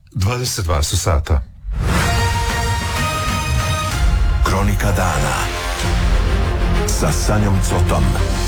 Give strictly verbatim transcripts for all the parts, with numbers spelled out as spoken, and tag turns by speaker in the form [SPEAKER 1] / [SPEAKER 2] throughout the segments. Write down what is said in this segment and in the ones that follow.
[SPEAKER 1] dvadeset dva su sata.
[SPEAKER 2] Kronika dana sa Sanjom Cotom.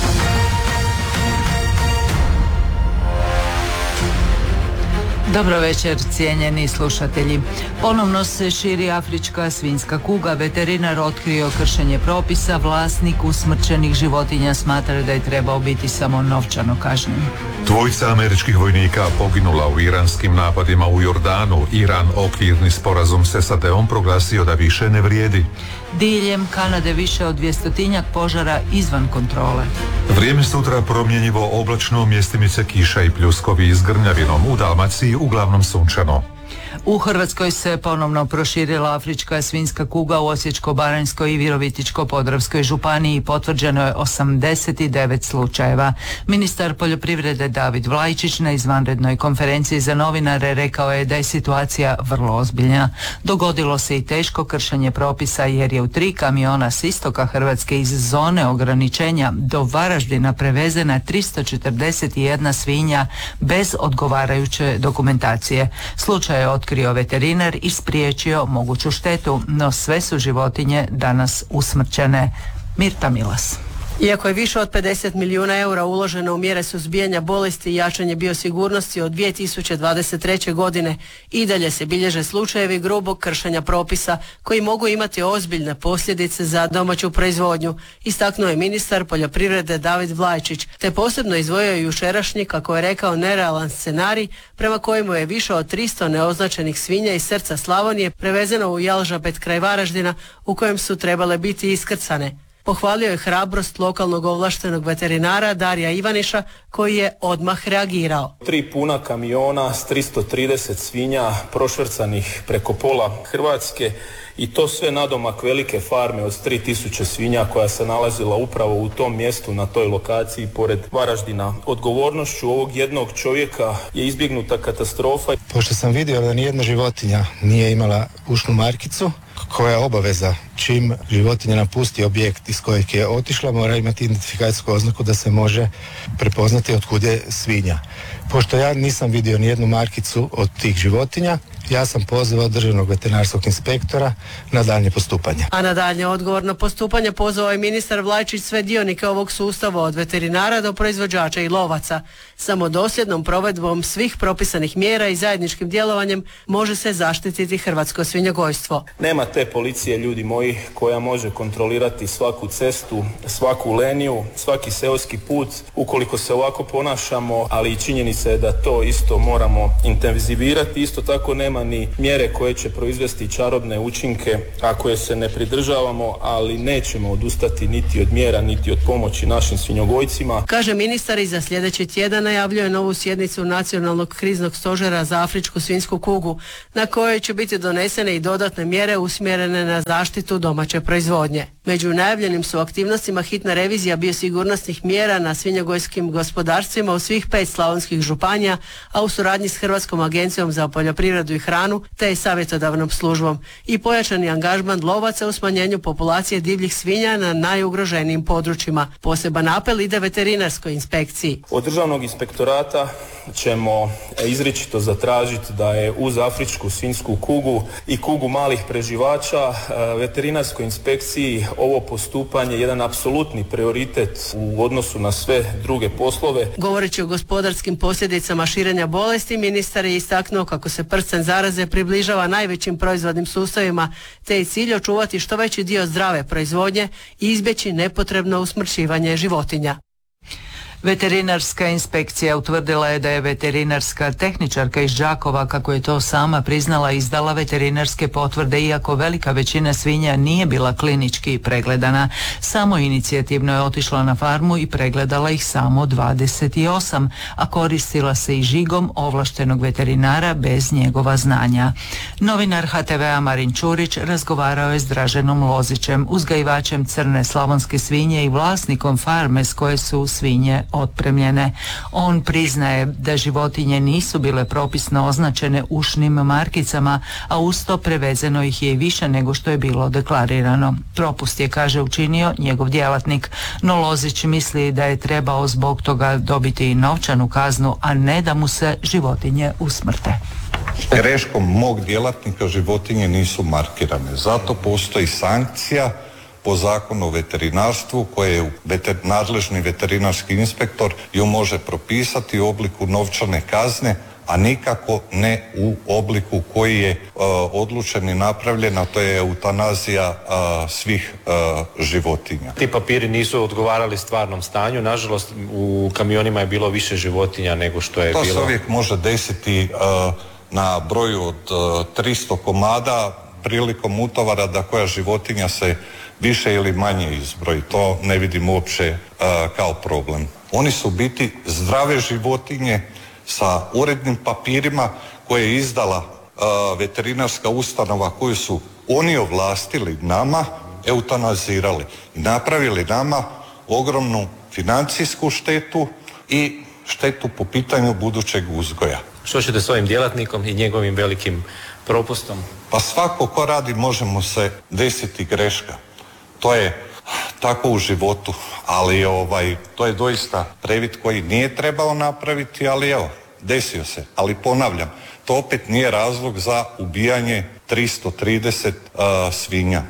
[SPEAKER 3] Dobro večer, cijenjeni slušatelji. Ponovno se širi afrička svinjska kuga. Veterinar otkrio kršenje propisa. Vlasnik usmrćenih životinja smatra da je trebao biti samo novčano kažnjen.
[SPEAKER 1] Dvojica američkih vojnika poginula u iranskim napadima u Jordanu. Iran okvirni sporazum s S A D-om proglasio da više ne vrijedi.
[SPEAKER 3] Diljem Kanade više od dvjestotinjak požara izvan kontrole.
[SPEAKER 1] Vrijeme sutra promjenjivo oblačno, mjestimice kiša i pljuskovi s grmljavinom. U Dalmaciji uglavnom sunčano.
[SPEAKER 3] U Hrvatskoj se ponovno proširila afrička svinjska kuga. U Osječko-baranjskoj i Virovitičko-podravskoj županiji potvrđeno je osamdeset devet slučajeva. Ministar poljoprivrede David Vlajčić na izvanrednoj konferenciji za novinare rekao je da je situacija vrlo ozbiljna. Dogodilo se i teško kršenje propisa jer je u tri kamiona s istoka Hrvatske iz zone ograničenja do Varaždina prevezena tristo četrdeset jedna svinja bez odgovarajuće dokumentacije. Slučaj je otkrio veterinar i spriječio moguću štetu, no sve su životinje danas usmrćene. Mirta Milas.
[SPEAKER 4] Iako je više od pedeset milijuna eura uloženo u mjere suzbijanja bolesti i jačanje biosigurnosti od dvije tisuće dvadeset treće. godine, i dalje se bilježe slučajevi grubog kršenja propisa koji mogu imati ozbiljne posljedice za domaću proizvodnju, istaknuo je ministar poljoprivrede David Vlajčić, te posebno izdvojio jučerašnji, kako je rekao, nerealan scenarij prema kojemu je više od tristo neoznačenih svinja iz srca Slavonije prevezeno u Jalžabet kraj Varaždina, u kojem su trebale biti iskrcane. Pohvalio je hrabrost lokalnog ovlaštenog veterinara Darija Ivaniša, koji je odmah reagirao.
[SPEAKER 5] Tri puna kamiona s tristo trideset svinja prošvercanih preko pola Hrvatske i to sve nadomak velike farme od tri tisuće svinja koja se nalazila upravo u tom mjestu, na toj lokaciji pored Varaždina. Odgovornošću ovog jednog čovjeka je izbjegnuta katastrofa.
[SPEAKER 6] Pošto sam vidio da nijedna životinja nije imala ušnu markicu, koja je obaveza čim životinja napusti objekt iz kojeg je otišla, mora imati identifikacijsku oznaku da se može prepoznati otkud je svinja. Pošto ja nisam vidio nijednu markicu od tih životinja, ja sam pozvao državnog veterinarskog inspektora na daljnje postupanje.
[SPEAKER 4] A na daljnje odgovorno postupanje pozvao je ministar Vlajčić sve dionike ovog sustava, od veterinara do proizvođača i lovaca. Samo dosljednom provedbom svih propisanih mjera i zajedničkim djelovanjem može se zaštititi hrvatsko svinjogojstvo.
[SPEAKER 5] Nema te policije, ljudi moji, koja može kontrolirati svaku cestu, svaku leniju, svaki seoski put ukoliko se ovako ponašamo, ali i činjenica je da to isto moramo intenzivirati. Isto tako nema ni mjere koje će proizvesti čarobne učinke ako je se ne pridržavamo, ali nećemo odustati niti od mjera, niti od pomoći našim svinjogojcima.
[SPEAKER 4] Kaže ministar, i za sljedeći tjedan najavljuje novu sjednicu Nacionalnog kriznog stožera za afričku svinjsku kugu, na kojoj će biti donesene i dodatne mjere usmjerene na zaštitu domaće proizvodnje. Među najavljenim su aktivnostima hitna revizija biosigurnosnih mjera na svinjogojskim gospodarstvima u svih pet slavonskih županija, a u suradnji s Hrvatskom agencijom za poljoprivredu i hranu te savjetodavnom službom, i pojačani angažman lovaca u smanjenju populacije divljih svinja na najugroženijim područjima. Poseban apel ide veterinarskoj inspekciji.
[SPEAKER 5] Od državnog inspektorata ćemo izričito zatražiti da je uz afričku svinjsku kugu i kugu malih preživača veterinarskoj inspekciji ovo postupanje jedan apsolutni prioritet u odnosu na sve druge poslove.
[SPEAKER 4] Govoreći o gospodarskim posljedicama širenja bolesti, ministar je istaknuo kako se prsten zaraze približava najvećim proizvodnim sustavima, te je cilj očuvati što veći dio zdrave proizvodnje i izbjeći nepotrebno usmrćivanje životinja.
[SPEAKER 3] Veterinarska inspekcija utvrdila je da je veterinarska tehničarka iz Đakova, kako je to sama priznala, izdala veterinarske potvrde iako velika većina svinja nije bila klinički pregledana. Samo inicijativno je otišla na farmu i pregledala ih samo dvadeset osam, a koristila se i žigom ovlaštenog veterinara bez njegova znanja. Novinar H T V-a Marin Čurić razgovarao je s Draženom Lozićem, uzgajivačem crne slavonske svinje i vlasnikom farme s koje su svinje otpremljene. On priznaje da životinje nisu bile propisno označene ušnim markicama, a uz to prevezeno ih je i više nego što je bilo deklarirano. Propust je, kaže, učinio njegov djelatnik, no Lozić misli da je trebao zbog toga dobiti i novčanu kaznu, a ne da mu se životinje usmrte.
[SPEAKER 7] Greškom mog djelatnika životinje nisu markirane, zato postoji sankcija po zakonu o veterinarstvu koje veter, nadležni veterinarski inspektor ju može propisati u obliku novčane kazne, a nikako ne u obliku koji je uh, odlučen i napravljen, a to je eutanazija uh, svih uh, životinja.
[SPEAKER 8] Ti papiri nisu odgovarali stvarnom stanju, nažalost u kamionima je bilo više životinja nego što je
[SPEAKER 7] to
[SPEAKER 8] bilo.
[SPEAKER 7] To se uvijek može desiti uh, na broju od uh, tristo komada prilikom utovara da koja životinja se više ili manje izbroji. To ne vidim uopće uh, kao problem. Oni su biti zdrave životinje sa urednim papirima koje je izdala uh, veterinarska ustanova koju su oni ovlastili nama, eutanazirali i napravili nama ogromnu financijsku štetu i štetu po pitanju budućeg uzgoja.
[SPEAKER 8] Što ćete s ovim djelatnikom i njegovim velikim propustom?
[SPEAKER 7] Pa svako ko radi može mu se desiti greška. To je tako u životu, ali ovaj, to je doista previd koji nije trebao napraviti, ali evo, desio se. Ali ponavljam, to opet nije razlog za ubijanje tristo trideset uh, svinja.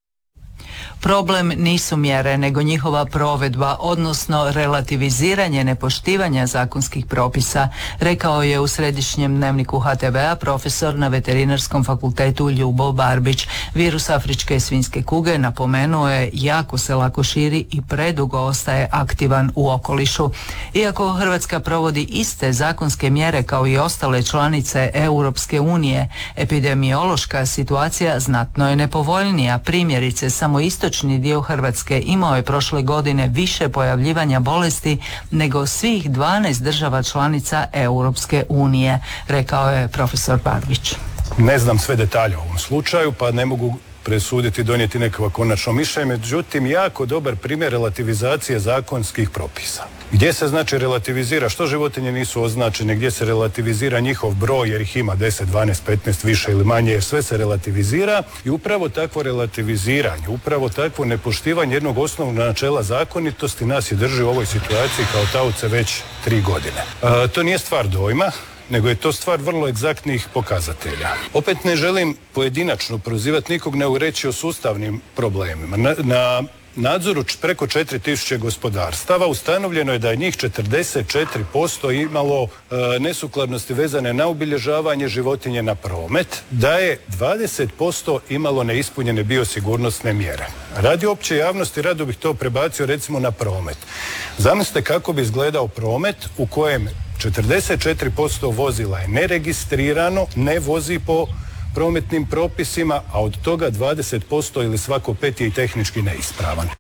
[SPEAKER 3] Problem nisu mjere, nego njihova provedba, odnosno relativiziranje nepoštivanja zakonskih propisa, rekao je u središnjem dnevniku H T V-a profesor na Veterinarskom fakultetu Ljubo Barbić. Virus afričke svinjske kuge, napomenuo je, jako se lako širi i predugo ostaje aktivan u okolišu. Iako Hrvatska provodi iste zakonske mjere kao i ostale članice Europske unije, epidemiološka situacija znatno je nepovoljnija. Primjerice, samo isto Istočni dio Hrvatske imao je prošle godine više pojavljivanja bolesti nego svih dvanaest država članica Europske unije, rekao je profesor Barbić.
[SPEAKER 9] Ne znam sve detalje u ovom slučaju, pa ne mogu presuditi, donijeti nekakvo konačno mišljenje, međutim jako dobar primjer relativizacije zakonskih propisa. Gdje se znači relativizira što životinje nisu označene, gdje se relativizira njihov broj jer ih ima deset, dvanaest, petnaest više ili manje, jer sve se relativizira i upravo takvo relativiziranje, upravo takvo nepoštivanje jednog osnovnog načela zakonitosti nas je drži u ovoj situaciji kao taoce već tri godine. E, to nije stvar dojma, nego je to stvar vrlo egzaktnih pokazatelja. Opet ne želim pojedinačno prozivati nikog, nego reći o sustavnim problemima. Na, na nadzoru preko četiri tisuće gospodarstava ustanovljeno je da je njih četrdeset četiri posto imalo e, nesukladnosti vezane na obilježavanje životinje na promet, da je dvadeset posto imalo neispunjene biosigurnosne mjere. Radi opće javnosti rado bih to prebacio recimo na promet. Zamislite kako bi izgledao promet u kojem četrdeset četiri posto vozila je neregistrirano, ne vozi po prometnim propisima, a od toga dvadeset posto ili svako pet je i tehnički neispravan.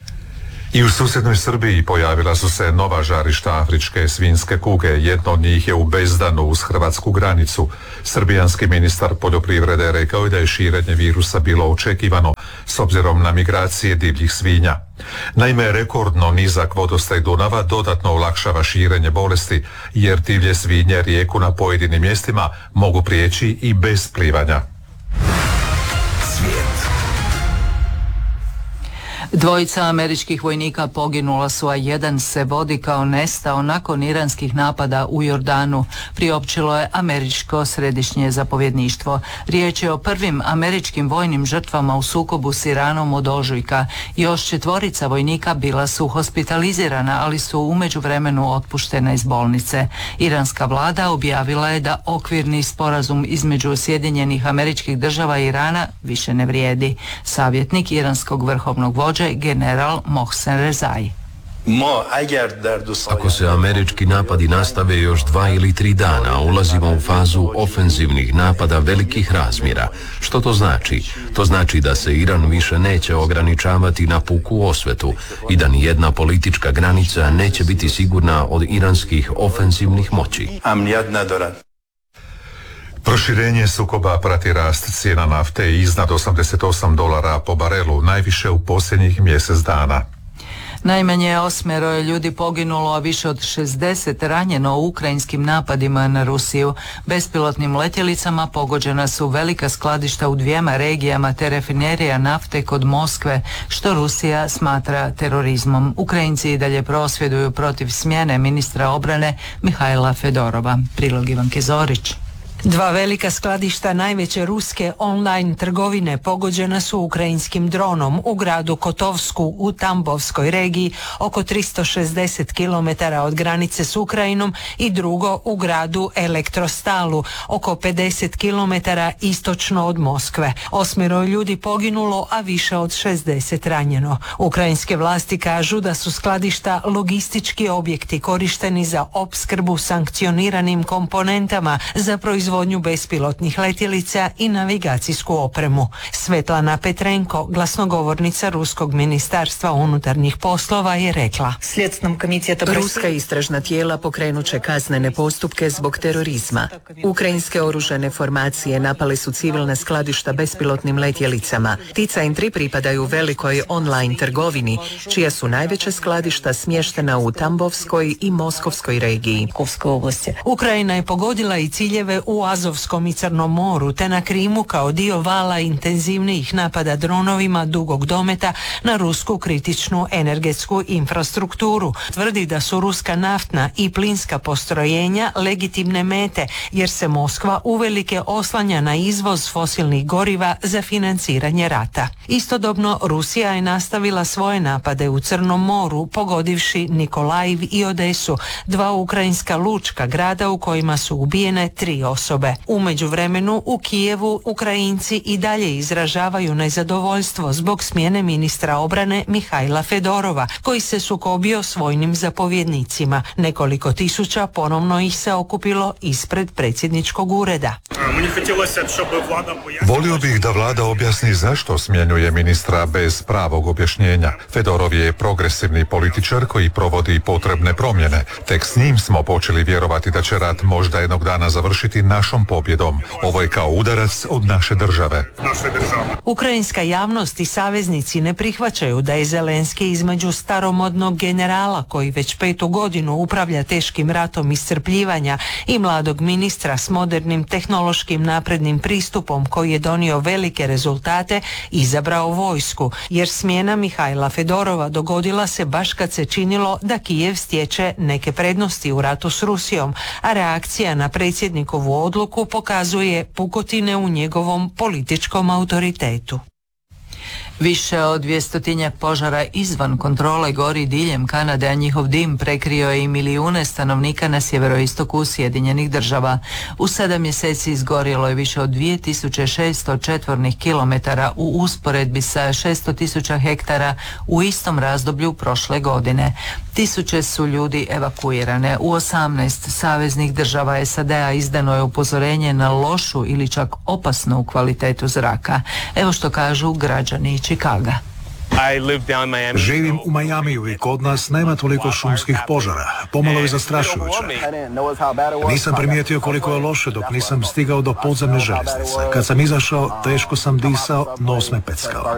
[SPEAKER 1] I u susjednoj Srbiji pojavila su se nova žarišta afričke svinjske kuge. Jedno od njih je u Bezdanu uz hrvatsku granicu. Srbijanski ministar poljoprivrede rekao je da je širenje virusa bilo očekivano s obzirom na migracije divljih svinja. Naime, rekordno nizak vodostaj Dunava dodatno olakšava širenje bolesti, jer divlje svinje rijeku na pojedinim mjestima mogu prijeći i bez plivanja.
[SPEAKER 2] Svijet.
[SPEAKER 3] Dvojica američkih vojnika poginula su, a jedan se vodi kao nestao nakon iranskih napada u Jordanu, priopćilo je američko središnje zapovjedništvo. Riječ je o prvim američkim vojnim žrtvama u sukobu s Iranom od ožujka. Još četvorica vojnika bila su hospitalizirana, ali su u međuvremenu otpuštena iz bolnice. Iranska vlada objavila je da okvirni sporazum između Sjedinjenih Američkih Država i Irana više ne vrijedi. Savjetnik iranskog vrhovnog vođe general Mohsen Rezai.
[SPEAKER 10] Ako se američki napadi nastave još dva ili tri dana, ulazimo u fazu ofenzivnih napada velikih razmjera. Što to znači? To znači da se Iran više neće ograničavati na puku osvetu i da ni jedna politička granica neće biti sigurna od iranskih ofenzivnih moći.
[SPEAKER 1] Proširenje sukoba prati rast cijena nafte iznad osamdeset osam dolara po barelu, najviše u posljednjih mjesec dana.
[SPEAKER 3] Najmanje osmero je ljudi poginulo, a više od šezdeset ranjeno u ukrajinskim napadima na Rusiju. Bespilotnim letjelicama pogođena su velika skladišta u dvijema regijama te rafinerija nafte kod Moskve, što Rusija smatra terorizmom. Ukrajinci i dalje prosvjeduju protiv smjene ministra obrane Mihajla Fedorova. Prilog Ivanke Zorić.
[SPEAKER 11] Dva velika skladišta najveće ruske online trgovine pogođena su ukrajinskim dronom u gradu Kotovsku u Tambovskoj regiji, oko tristo šezdeset kilometara od granice s Ukrajinom, i drugo u gradu Elektrostalu, oko pedeset kilometara istočno od Moskve. Osmero ljudi poginulo, a više od šezdeset ranjeno. Ukrajinske vlasti kažu da su skladišta logistički objekti korišteni za opskrbu sankcioniranim komponentama za proizvodnju proizvodnju bespilotnih letjelica i navigacijsku opremu. Svetlana Petrenko, glasnogovornica Ruskog ministarstva unutarnjih poslova, je rekla:
[SPEAKER 12] Ruska istražna tijela pokrenut će kaznene postupke zbog terorizma. Ukrajinske oružane formacije napale su civilna skladišta bespilotnim letjelicama. Tica tri pripadaju velikoj online trgovini, čija su najveća skladišta smještena u Tambovskoj i Moskovskoj regiji.
[SPEAKER 11] Ukrajina je pogodila i ciljeve u Azovskom i Crnom moru, te na Krimu kao dio vala intenzivnijih napada dronovima dugog dometa na rusku kritičnu energetsku infrastrukturu. Tvrdi da su ruska naftna i plinska postrojenja legitimne mete, jer se Moskva uvelike oslanja na izvoz fosilnih goriva za financiranje rata. Istodobno Rusija je nastavila svoje napade u Crnom moru, pogodivši Nikolajiv i Odesu, dva ukrajinska lučka grada u kojima su ubijene tri osobe. U međuvremenu u Kijevu Ukrajinci i dalje izražavaju nezadovoljstvo zbog smjene ministra obrane Mihajla Fedorova, koji se sukobio s vojnim zapovjednicima. Nekoliko tisuća ponovno ih se okupilo ispred predsjedničkog ureda.
[SPEAKER 1] Volio bih da vlada objasni zašto smjenjuje ministra bez pravog objašnjenja. Fedorov je progresivni političar koji provodi potrebne promjene. Tek s njim smo počeli vjerovati da će rat možda jednog dana završiti našom pobjedom. Ovo je kao udarac od naše države.
[SPEAKER 11] Ukrajinska javnost i saveznici ne prihvaćaju da je Zelenski između staromodnog generala koji već petu godinu upravlja teškim ratom iscrpljivanja i mladog ministra s modernim tehnološkim naprednim pristupom koji je donio velike rezultate, izabrao vojsku, jer smjena Mihajla Fedorova dogodila se baš kad se činilo da Kijev stječe neke prednosti u ratu s Rusijom, a reakcija na predsjednikovu odluku pokazuje pukotine u njegovom političkom autoritetu.
[SPEAKER 3] Više od dvjestotinjak požara izvan kontrole gori diljem Kanade, a njihov dim prekrio je i milijune stanovnika na sjeveroistoku Sjedinjenih država. U sedam mjeseci izgorjelo je više od dvije tisuće šesto četvornih kilometara u usporedbi sa šesto tisuća hektara u istom razdoblju prošle godine. Tisuće su ljudi evakuirane. U osamnaest saveznih država S A D-a izdano je upozorenje na lošu ili čak opasnu kvalitetu zraka. Evo što kažu građani Chicaga.
[SPEAKER 13] Živim u Majamiju i kod nas nema toliko šumskih požara. Pomalo je zastrašujuće. Nisam primijetio koliko je loše dok nisam stigao do podzemne željeznice. Kad sam izašao, teško sam disao, nos me peckao.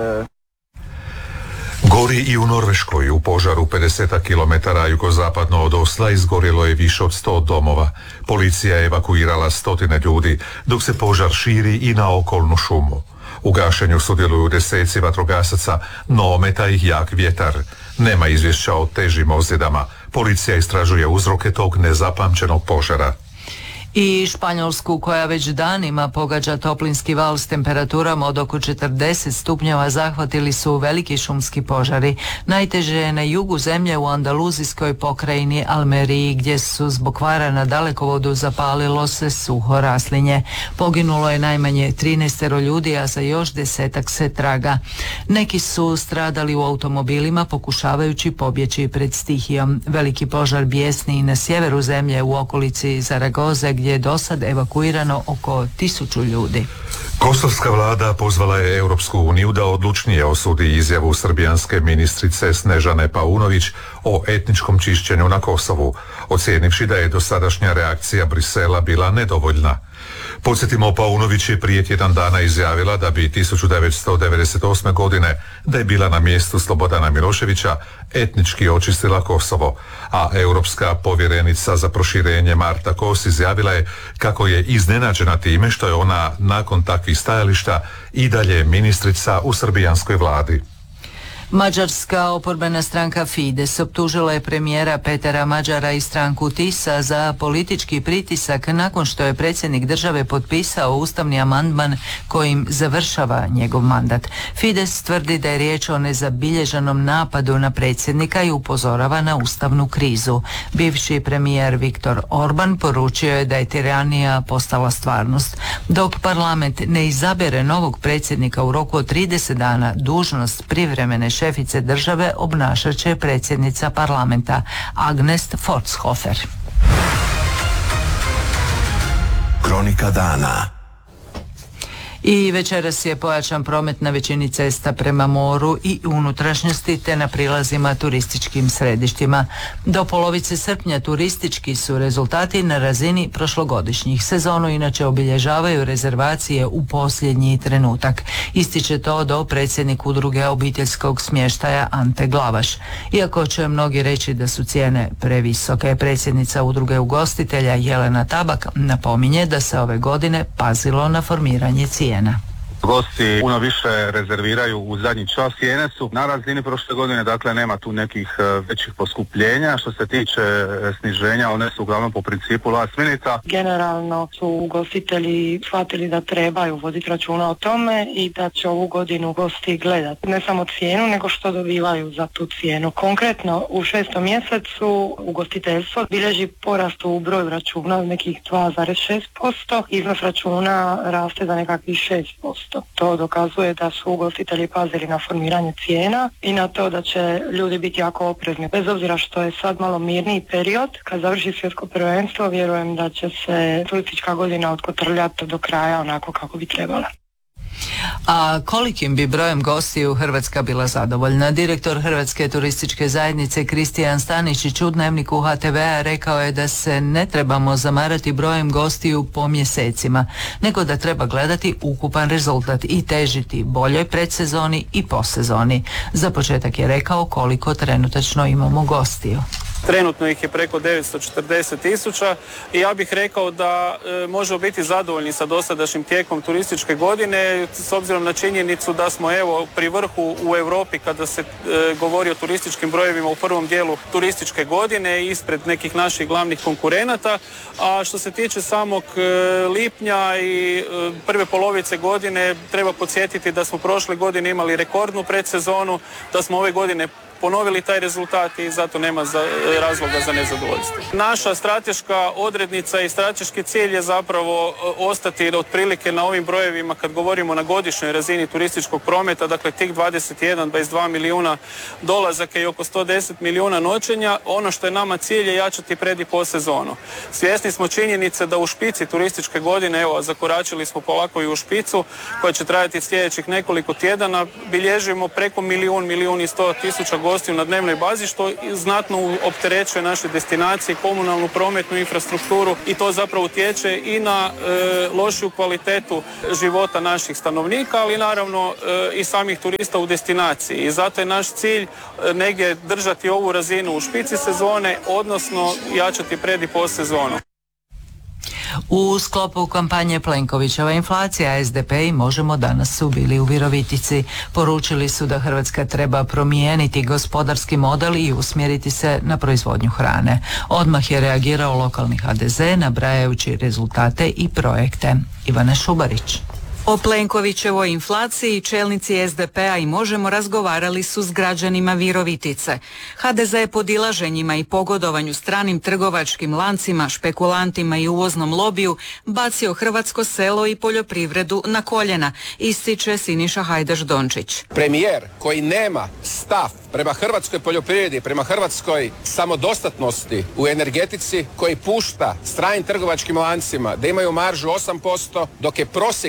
[SPEAKER 1] Gori i u Norveškoj. U požaru pedeset kilometara jugozapadno od Osla izgorjelo je više od sto domova. Policija je evakuirala stotine ljudi, dok se požar širi i na okolnu šumu. U gašenju sudjeluju deseci vatrogasaca, no ometa ih jak vjetar. Nema izvješća o težim ozljedama. Policija istražuje uzroke tog nezapamćenog požara.
[SPEAKER 3] I Španjolsku, koja već danima pogađa toplinski val s temperaturama od oko četrdeset stupnjeva, zahvatili su veliki šumski požari. Najteže je na jugu zemlje u andaluzijskoj pokrajini Almeriji, gdje su zbog kvara na dalekovodu zapalilo se suho raslinje. Poginulo je najmanje trinaestero ljudi, a za još desetak se traga. Neki su stradali u automobilima pokušavajući pobjeći pred stihijom. Veliki požar bijesni i na sjeveru zemlje u okolici Zaragoze, gdje je do sad evakuirano oko tisuću ljudi.
[SPEAKER 1] Kosovska vlada pozvala je Europsku uniju da odlučnije osudi izjavu srbijanske ministrice Snežane Paunović o etničkom čišćenju na Kosovu, ocijenivši da je dosadašnja reakcija Brisela bila nedovoljna. Podsjetimo, Paunović je prije tjedan dana izjavila da bi tisuću devetsto devedeset osme. godine, da je bila na mjestu Slobodana Miloševića, etnički očistila Kosovo, a europska povjerenica za proširenje Marta Kos izjavila je kako je iznenađena time što je ona nakon takvih stajališta i dalje ministrica u srbijanskoj vladi.
[SPEAKER 3] Mađarska oporbena stranka Fides optužila je premijera Petera Mađara i stranku Tisa za politički pritisak nakon što je predsjednik države potpisao ustavni amandman kojim završava njegov mandat. Fides tvrdi da je riječ o nezabilježenom napadu na predsjednika i upozorava na ustavnu krizu. Bivši premijer Viktor Orban poručio je da je tiranija postala stvarnost. Dok parlament ne izabere novog predsjednika u roku od trideset dana, dužnost privremene šefice države obnašat će predsjednica parlamenta Agnes Forshofer.
[SPEAKER 2] Kronika dana.
[SPEAKER 3] I večeras je pojačan promet na većini cesta prema moru i unutrašnjosti te na prilazima turističkim središtima. Do polovice srpnja turistički su rezultati na razini prošlogodišnjih. Sezonu inače obilježavaju rezervacije u posljednji trenutak. Ističe to do predsjednik udruge obiteljskog smještaja Ante Glavaš. Iako će mnogi reći da su cijene previsoke, predsjednica udruge ugostitelja Jelena Tabak napominje da se ove godine pazilo na formiranje cijena.
[SPEAKER 14] Gosti puno više rezerviraju u zadnji čas, cijene su na razini prošle godine, dakle nema tu nekih uh, većih poskupljenja. Što se tiče uh, sniženja, one su uglavnom po principu last minuta.
[SPEAKER 15] Generalno su ugostitelji shvatili da trebaju voditi računa o tome i da će ovu godinu gosti gledati ne samo cijenu, nego što dobivaju za tu cijenu. Konkretno u šestom mjesecu ugostiteljstvo bilježi porast u broju računa od nekih dva zarez šest posto, iznos računa raste za nekakvih šest posto. To dokazuje da su ugostitelji pazili na formiranje cijena i na to da će ljudi biti jako oprezni. Bez obzira što je sad malo mirniji period, kad završi svjetsko prvenstvo, vjerujem da će se turistička godina otkotrljati do kraja onako kako bi trebala.
[SPEAKER 3] A kolikim bi brojem gostiju Hrvatska bila zadovoljna? Direktor Hrvatske turističke zajednice Kristijan Staničić u Dnevniku H T V-a rekao je da se ne trebamo zamarati brojem gostiju po mjesecima, nego da treba gledati ukupan rezultat i težiti boljoj predsezoni i posezoni. Za početak je rekao koliko trenutačno imamo gostiju.
[SPEAKER 5] Trenutno ih je preko devetsto četrdeset tisuća i ja bih rekao da e, možemo biti zadovoljni sa dosadašnjim tijekom turističke godine s obzirom na činjenicu da smo evo pri vrhu u Europi kada se e, govori o turističkim brojevima u prvom dijelu turističke godine ispred nekih naših glavnih konkurenata, a što se tiče samog e, lipnja i e, prve polovice godine treba podsjetiti da smo prošle godine imali rekordnu predsezonu, da smo ove godine ponovili taj rezultat i zato nema za, razloga za nezadovoljstvo. Naša strateška odrednica i strateški cilj je zapravo ostati otprilike na ovim brojevima kad govorimo na godišnjoj razini turističkog prometa, dakle tih dvadeset jedan do dvadeset dva milijuna dolazaka i oko sto deset milijuna noćenja. Ono što je nama cilj je jačati pred i po sezonu. Svjesni smo činjenice da u špici turističke godine, evo zakoračili smo polako i u špicu koja će trajati sljedećih nekoliko tjedana, bilježimo preko milijun, milijun i sto tisuća gostiju na dnevnoj bazi, što znatno opterećuje naše destinacije, komunalnu prometnu infrastrukturu i to zapravo utječe i na e, lošiju kvalitetu života naših stanovnika, ali naravno e, i samih turista u destinaciji. I zato je naš cilj e, negdje držati ovu razinu u špici sezone, odnosno jačati pred i post sezonu.
[SPEAKER 3] U sklopu kampanje Plenkovićeva inflacija, S D P i Možemo danas su bili u Virovitici. Poručili su da Hrvatska treba promijeniti gospodarski model i usmjeriti se na proizvodnju hrane. Odmah je reagirao lokalni H D Z nabrajajući rezultate i projekte. Ivana Šubarić.
[SPEAKER 16] O Plenkovićevoj inflaciji čelnici S D P-a i Možemo razgovarali su s građanima Virovitice. H D Z je podilaženjima i pogodovanju stranim trgovačkim lancima, špekulantima i uvoznom lobiju bacio hrvatsko selo i poljoprivredu na koljena, ističe Siniša Hajdaš-Dončić.
[SPEAKER 17] Premijer koji nema stav prema hrvatskoj poljoprivredi, prema hrvatskoj samodostatnosti u energetici, koji pušta stranim trgovačkim lancima da imaju maržu osam posto, dok je prosjek u Europi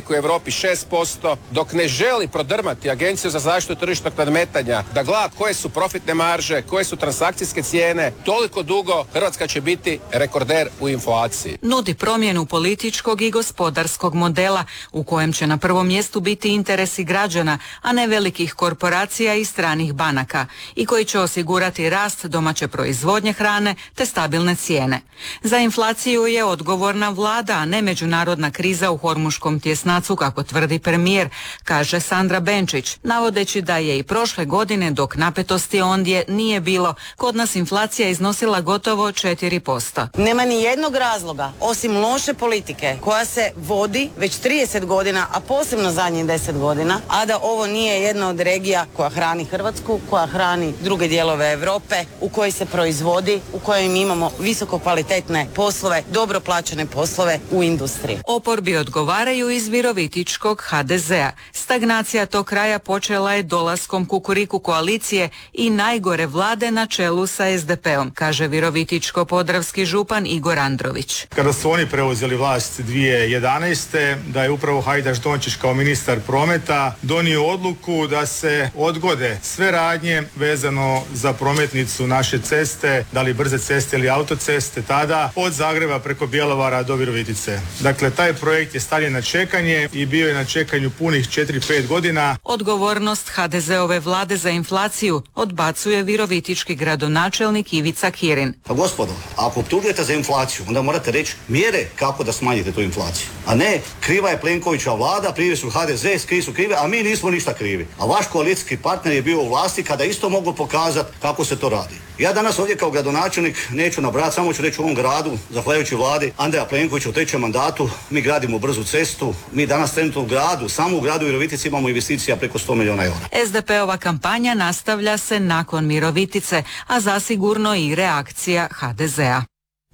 [SPEAKER 17] Europi šest posto, dok ne želi prodrmati Agenciju za zaštitu tržišnog nadmetanja, da gleda koje su profitne marže, koje su transakcijske cijene, toliko dugo Hrvatska će biti rekorder u inflaciji.
[SPEAKER 16] Nudi promjenu političkog i gospodarskog modela u kojem će na prvom mjestu biti interesi građana, a ne velikih korporacija i stranih banaka, i koji će osigurati rast domaće proizvodnje hrane te stabilne cijene. Za inflaciju je odgovorna vlada, a ne međunarodna kriza u Hormuškom tjesnacu, kako tvrdi premijer, kaže Sandra Benčić, navodeći da je i prošle godine, dok napetosti ondje nije bilo, kod nas inflacija iznosila gotovo četiri posto.
[SPEAKER 18] Nema ni jednog razloga, osim loše politike koja se vodi već trideset godina, a posebno zadnjih deset godina, a da ovo nije jedna od regija koja hrani Hrvatsku, koja hrani druge dijelove Europe, u kojoj se proizvodi, u kojoj mi imamo visoko kvalitetne poslove, dobro plaćene poslove u industriji.
[SPEAKER 16] Oporbi odgovaraju iz virovitičkog ha de zea. Stagnacija tog kraja počela je dolaskom Kukuriku koalicije i najgore vlade na čelu sa es de peom, kaže virovitičko-podravski župan Igor Andrović.
[SPEAKER 19] Kada su oni preuzeli vlast dvije tisuće jedanaeste. da je upravo Hajdaš Dončić kao ministar prometa donio odluku da se odgode sve radnje vezano za prometnicu naše ceste, da li brze ceste ili autoceste, tada od Zagreba preko Bjelovara do Virovitice. Dakle, taj projekt je stavljen na čekanje i bio je na čekanju punih četiri pet godina.
[SPEAKER 16] Odgovornost ha de zeove vlade za inflaciju odbacuje virovitički gradonačelnik Ivica Kirin.
[SPEAKER 20] Pa gospodo, ako optužujete za inflaciju, onda morate reći mjere kako da smanjite tu inflaciju. A ne, kriva je Plenkovićeva vlada, krivi su ha de ze, krivi su krive, a mi nismo ništa krivi. A vaš koalicijski partner je bio u vlasti kada isto mogu pokazati kako se to radi. Ja danas ovdje kao gradonačelnik neću nabrati, samo ću reći u ovom gradu, zahvaljujući vladi Andreja Plenkovića u trećem mandatu, mi gradimo brzu cestu, mi danas trenutno u gradu, samo u gradu Virovitici imamo investicija preko sto milijuna eura.
[SPEAKER 16] es de peova kampanja nastavlja se nakon Virovitice, a zasigurno i reakcija ha de zea.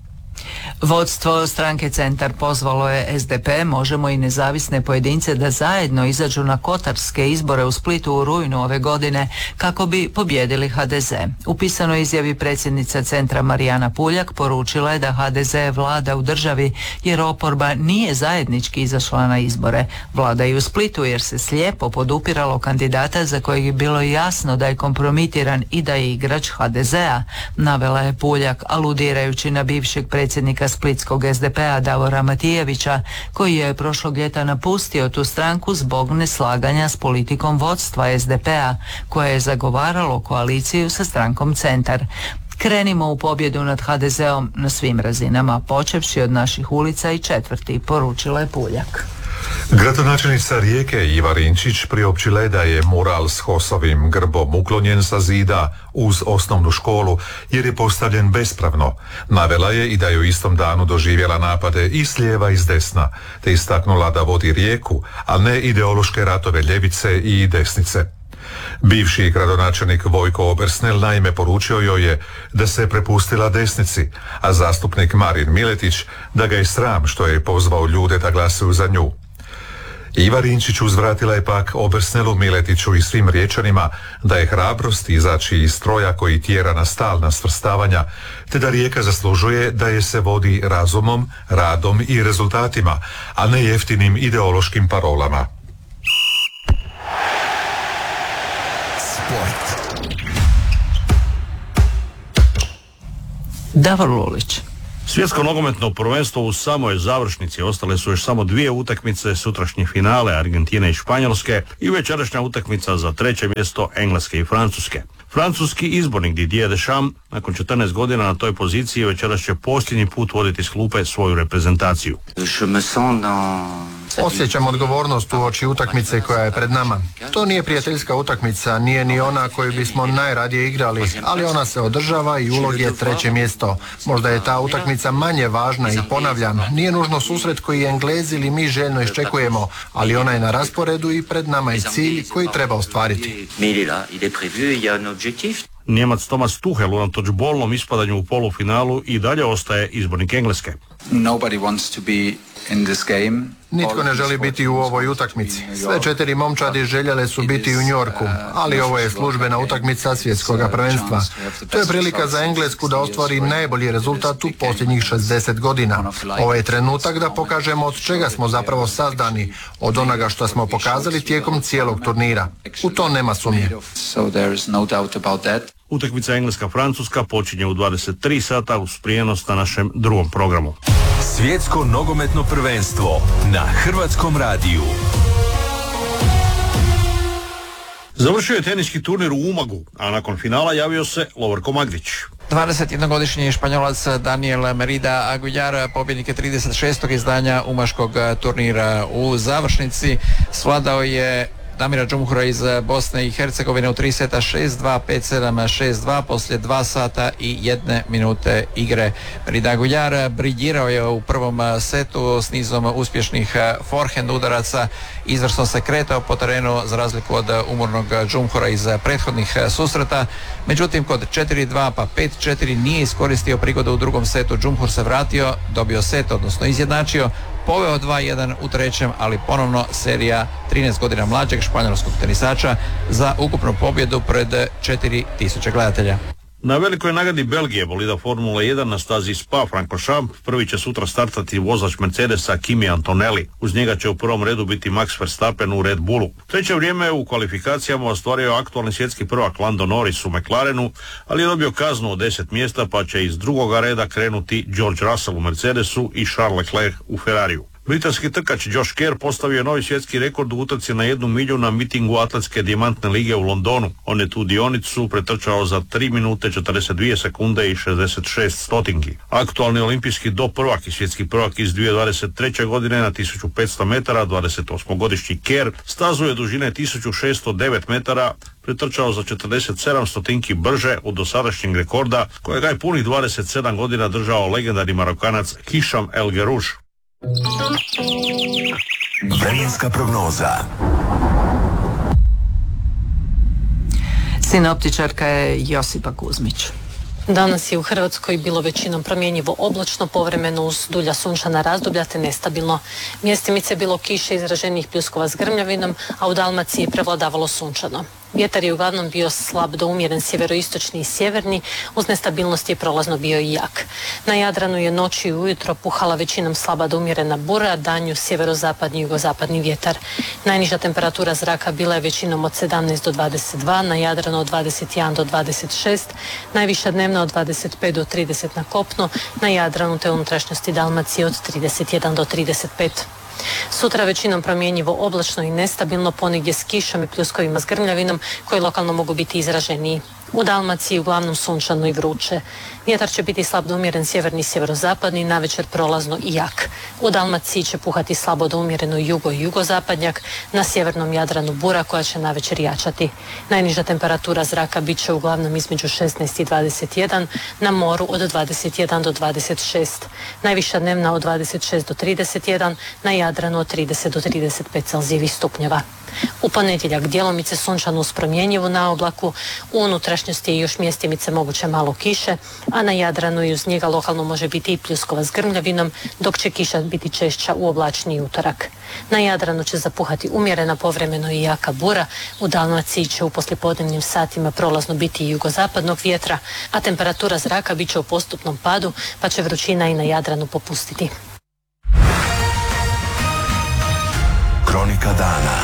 [SPEAKER 3] Vodstvo stranke Centar pozvalo je es de pe, Možemo i nezavisne pojedince da zajedno izađu na kotarske izbore u Splitu u rujnu ove godine kako bi pobjedili ha de ze. U pisanoj izjavi predsjednica Centra Marijana Puljak poručila je da ha de ze vlada u državi jer oporba nije zajednički izašla na izbore. Vlada i u Splitu jer se slijepo podupiralo kandidata za kojeg je bilo jasno da je kompromitiran i da je igrač ha de zea, navela je Puljak, aludirajući na bivšeg predsjednika splitskog es de pea Davora Matijevića, koji je prošlog ljeta napustio tu stranku zbog neslaganja s politikom vodstva es de pea, koje je zagovaralo koaliciju sa strankom Centar. Krenimo u pobjedu nad ha de zeom na svim razinama, počevši od naših ulica i četvrti, poručila je Puljak.
[SPEAKER 1] Gradonačelnica Rijeke Iva Rinčić priopćila je da je mural s Hosovim grbom uklonjen sa zida uz osnovnu školu jer je postavljen bespravno. Navela je i da je u istom danu doživjela napade i s lijeva i s desna, te istaknula da vodi Rijeku, a ne ideološke ratove ljevice i desnice. Bivši gradonačelnik Vojko Obersnel naime poručio joj je da se prepustila desnici, a zastupnik Marin Miletić da ga je sram što je pozvao ljude da glasuju za nju. Iva Rinčić uzvratila je pak Obersnelu, Miletiću i svim Riječanima da je hrabrost izaći iz stroja koji tjera na stalna svrstavanja, te da Rijeka zaslužuje da je se vodi razumom, radom i rezultatima, a ne jeftinim ideološkim parolama.
[SPEAKER 3] Davor Lulić.
[SPEAKER 21] Svjetsko nogometno prvenstvo u samoj završnici, ostale su još samo dvije utakmice, sutrašnje finale Argentine i Španjolske i večerašnja utakmica za treće mjesto Engleske i Francuske. Francuski izbornik Didier Deschamps nakon četrnaest godina na toj poziciji večeras će posljednji put voditi s klupe svoju reprezentaciju.
[SPEAKER 22] Osjećam odgovornost u oči utakmice koja je pred nama. To nije prijateljska utakmica, nije ni ona koju bismo najradije igrali, ali ona se održava i ulog je treće mjesto. Možda je ta utakmica manje važna i ponavljam, nije nužno susret koji Englezi ili mi željno iščekujemo, ali ona je na rasporedu i pred nama je cilj koji treba ostvariti.
[SPEAKER 21] Njemac Thomas Tuchel unatoč bolnom ispadanju u polufinalu i dalje ostaje izbornik Engleske.
[SPEAKER 22] Nitko ne želi biti u ovoj utakmici. Sve četiri momčadi željele su biti u New Yorku, ali ovo je službena utakmica svjetskog prvenstva. To je prilika za Englesku da ostvari najbolji rezultat u posljednjih šezdeset godina. Ovo je trenutak da pokažemo od čega smo zapravo sazdani, od onoga što smo pokazali tijekom cijelog turnira. U to nema sumnje.
[SPEAKER 21] Utakmica Engleska-Francuska počinje u dvadeset tri sata uz prijenos na našem drugom programu.
[SPEAKER 2] Svjetsko nogometno prvenstvo na Hrvatskom radiju.
[SPEAKER 21] Završio je teniski turnir u Umagu, a nakon finala javio se Lovorko Magdić.
[SPEAKER 4] dvadesetjednogodišnji Španjolac Daniel Merida Aguilar, pobjednik je trideset šestog izdanja umaškog turnira. U završnici svladao je Damira Džumhura iz Bosne i Hercegovine u tri seta šest dva, pet sedam, šest dva poslije dva sata i jedne minute igre. Merida Aguilar briljirao je u prvom setu s nizom uspješnih forehand udaraca, izvrsno se kretao po terenu za razliku od umornog Džumhura iz prethodnih susreta. Međutim, kod četiri dva pa pet četiri nije iskoristio prigodu u drugom setu. Džumhur se vratio, dobio set, odnosno izjednačio, poveo dva jedan u trećem, ali ponovno serija trinaest godina mlađeg španjolskog tenisača za ukupnu pobjedu pred četiri tisuće gledatelja.
[SPEAKER 21] Na velikoj nagradi Belgije bolida Formula jedan na stazi Spa-Francorchamps prvi će sutra startati vozač Mercedesa Kimi Antonelli. Uz njega će u prvom redu biti Max Verstappen u Red Bullu. Treće vrijeme u kvalifikacijama ostvario aktualni svjetski prvak Lando Norris u McLarenu, ali je dobio kaznu od deset mjesta pa će iz drugoga reda krenuti George Russell u Mercedesu i Charles Leclerc u Ferrariju. Britanski trkač Josh Kerr postavio je novi svjetski rekord u utrci na jednu milju na mitingu Atletske dijamantne lige u Londonu. On je tu dionicu pretrčao za tri minute četrdeset dvije sekunde i šezdeset šest stotinki. Aktualni olimpijski doprvak i svjetski prvak iz dvije tisuće dvadeset treće godine na tisuću petsto metara, dvadesetosmogodišnji Kerr stazu je dužine tisuću šesto devet metara pretrčao za četrdeset sedam stotinki brže od dosadašnjeg rekorda kojega je punih dvadeset sedam godina držao legendarni Marokanac Hišam El Gerouš.
[SPEAKER 2] Vremenska prognoza.
[SPEAKER 3] Sinoptičarka je Josipa Kuzmić.
[SPEAKER 6] Danas je u Hrvatskoj bilo većinom promjenjivo oblačno, povremeno uz dulja sunčana razdoblja te nestabilno. Mjestimice je bilo kiše izraženih pljuskova s grmljavinom, a u Dalmaciji je prevladavalo sunčano. Vjetar je uglavnom bio slab do umjeren sjeveroistočni i sjeverni, uz nestabilnost je prolazno bio i jak. Na Jadranu je noći i ujutro puhala većinom slaba do umjerena bura, danju sjeverozapadni i jugozapadni vjetar. Najniža temperatura zraka bila je većinom od sedamnaest do dvadeset dva, na Jadranu od dvadeset jedan do dvadeset šest, najviša dnevna od dvadeset pet do trideset na kopnu, na Jadranu te unutrašnjosti Dalmacije od trideset jedan do trideset pet. Sutra većinom promjenjivo oblačno i nestabilno, ponegdje s kišom i pljuskovima s grmljavinom koji lokalno mogu biti izraženiji. U Dalmaciji uglavnom sunčano i vruće. Vjetar će biti slab do umjeren sjeverni i sjeverozapadni, navečer prolazno i jak. U Dalmaciji će puhati slabo do umjereno jugo i jugozapadnjak, na sjevernom Jadranu bura koja će navečer jačati. Najniža temperatura zraka bit će uglavnom između šesnaest i dvadeset jedan, na moru od dvadeset jedan do dvadeset šest. Najviša dnevna od dvadeset šest do trideset jedan, na Jadranu od trideset do trideset pet celzijevih stupnjeva. U ponedjeljak djelomice sunčano uz promjenjivu na oblaku, u unutrašnjosti je još mjestimice moguće malo kiše, a na Jadranu i uz njega lokalno može biti i pljuskova s grmljavinom, dok će kiša biti češća u oblačniji utorak. Na Jadranu će zapuhati umjerena povremeno i jaka bura, u Dalmaciji će u poslijepodnevnim satima prolazno biti i jugozapadnog vjetra, a temperatura zraka bit će u postupnom padu, pa će vrućina i na Jadranu popustiti.
[SPEAKER 2] Kronika dana.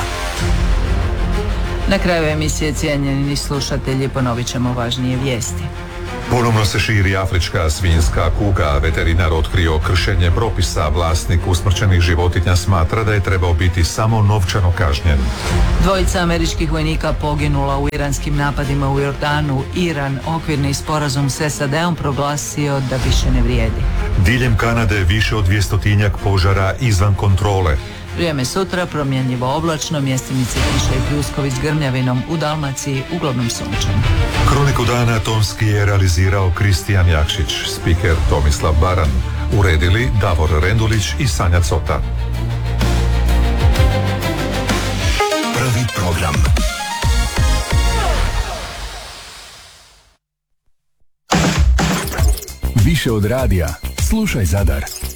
[SPEAKER 3] Na kraju emisije, cijenjeni slušatelji, ponovit ćemo važnije vijesti.
[SPEAKER 1] Ponovno se širi afrička svinjska kuga. Veterinar otkrio kršenje propisa. Vlasnik usmrćenih životinja smatra da je trebao biti samo novčano kažnjen.
[SPEAKER 3] Dvojica američkih vojnika poginula u iranskim napadima u Jordanu. Iran okvirni sporazum s S A D-om proglasio da više ne vrijedi.
[SPEAKER 1] Diljem Kanade više od dvjestotinjak požara izvan kontrole.
[SPEAKER 3] Vrijeme sutra promjenjivo oblačno, mjestimice kiše i pljuskovi s grmljavinom, u Dalmaciji uglavnom sunčano.
[SPEAKER 1] Kroniku dana tonski je realizirao Kristijan Jakšić, spiker Tomislav Baran, uredili Davor Rendulić i Sanja Cota.
[SPEAKER 2] Prvi program. Više od radija, slušaj Zadar.